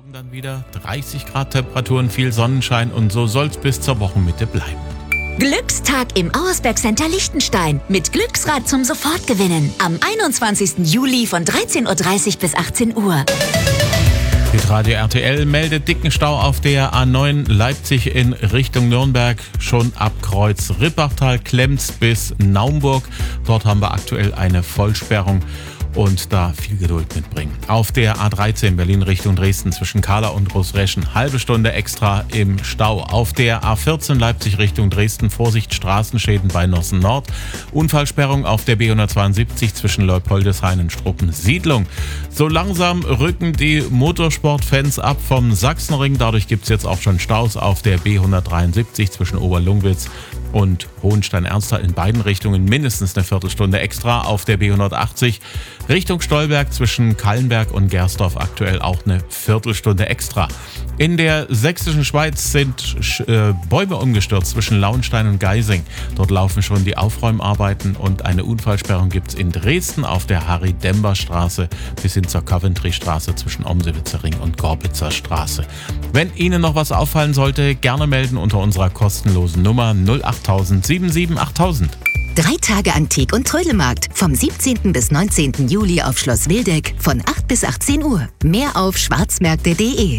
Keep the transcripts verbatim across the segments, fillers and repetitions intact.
Morgen dann wieder dreißig Grad Temperaturen, viel Sonnenschein und so soll's bis zur Wochenmitte bleiben. Glückstag im Auersberg Center Liechtenstein mit Glücksrad zum Sofortgewinnen. Am einundzwanzigsten Juli von dreizehn Uhr dreißig bis achtzehn Uhr. Hitradio R T L meldet dicken Stau auf der A neun Leipzig in Richtung Nürnberg, schon ab Kreuz Rippachtal, Klemms bis Naumburg. Dort haben wir aktuell eine Vollsperrung und da viel Geduld mitbringen. Auf der A dreizehn Berlin Richtung Dresden zwischen Kahla und Großreschen, halbe Stunde extra im Stau. Auf der A vierzehn Leipzig Richtung Dresden, Vorsicht Straßenschäden bei Nossen Nord. Unfallsperrung auf der B hundertzweiundsiebzig zwischen Leupoldeshain und Struppen-Siedlung. So langsam rücken die Motorsportfans ab vom Sachsenring. Dadurch gibt es jetzt auch schon Staus auf der B hundertdreiundsiebzig zwischen Oberlungwitz und Hohenstein-Ernsthal in beiden Richtungen mindestens eine Viertelstunde extra. Auf der B hundertachtzig Richtung Stolberg zwischen Kallenberg und Gersdorf aktuell auch eine Viertelstunde extra. In der sächsischen Schweiz sind äh, Bäume umgestürzt zwischen Lauenstein und Geising. Dort laufen schon die Aufräumarbeiten und eine Unfallsperrung gibt es in Dresden auf der Harry-Dember-Straße bis hin zur Coventry-Straße zwischen Omsewitzer Ring und Gorbitzer Straße. Wenn Ihnen noch was auffallen sollte, gerne melden unter unserer kostenlosen Nummer null achttausend siebenundsiebzig achttausend. Drei Tage Antik- und Trödelmarkt vom siebzehnten bis neunzehnten Juli auf Schloss Wildeck von acht bis achtzehn Uhr. Mehr auf schwarzmärkte punkt de.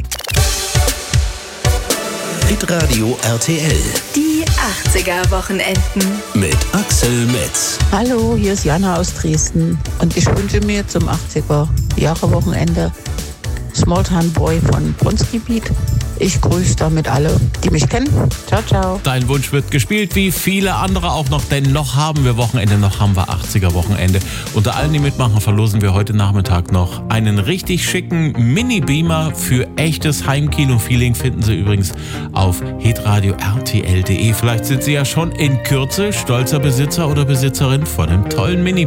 Hitradio R T L. Die achtziger-Wochenenden. Mit Axel Metz. Hallo, hier ist Jana aus Dresden und ich wünsche mir zum achtziger-Jahre-Wochenende Smalltown Boy von Brunsgebiet. Ich grüße damit alle, die mich kennen. Ciao, ciao. Dein Wunsch wird gespielt, wie viele andere auch noch, denn noch haben wir Wochenende, noch haben wir achtziger-Wochenende. Unter allen, die mitmachen, verlosen wir heute Nachmittag noch einen richtig schicken Mini-Beamer für echtes Heimkino-Feeling. Finden Sie übrigens auf hitradio r t l punkt de. Vielleicht sind Sie ja schon in Kürze stolzer Besitzer oder Besitzerin von einem tollen Mini